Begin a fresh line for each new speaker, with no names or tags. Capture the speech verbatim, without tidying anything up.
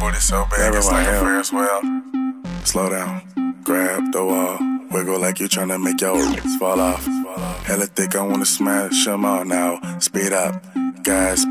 booty so big, it's like a Ferris wheel.
Slow down, grab the wall, wiggle like you tryna make your roots fall off. Hella thick, I wanna smash them all now. Speed up, gas